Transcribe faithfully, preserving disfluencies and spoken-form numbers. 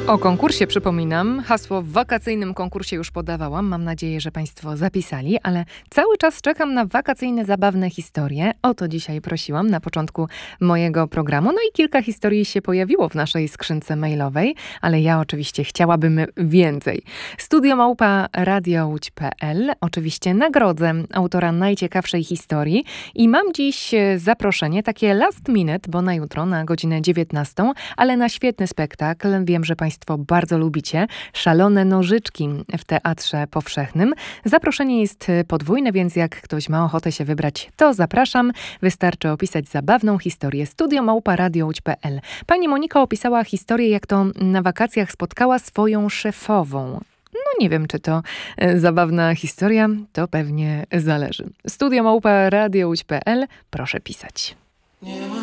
O konkursie przypominam. Hasło w wakacyjnym konkursie już podawałam. Mam nadzieję, że Państwo zapisali, ale cały czas czekam na wakacyjne, zabawne historie. O to dzisiaj prosiłam na początku mojego programu. No i kilka historii się pojawiło w naszej skrzynce mailowej, ale ja oczywiście chciałabym więcej. Studio małpa radiołódź kropka pe el. Oczywiście nagrodzę autora najciekawszej historii i mam dziś zaproszenie, takie last minute, bo na jutro, na godzinę dziewiętnastą, ale na świetny spektakl. Wiem, że Państwo bardzo lubicie. Szalone nożyczki w Teatrze Powszechnym. Zaproszenie jest podwójne, więc jak ktoś ma ochotę się wybrać, to zapraszam. Wystarczy opisać zabawną historię. Studio małpa radiołódź kropka pe el. Pani Monika opisała historię, jak to na wakacjach spotkała swoją szefową. No nie wiem, czy to e, zabawna historia, to pewnie zależy. Studio małpa radiołódź kropka pe el. Proszę pisać.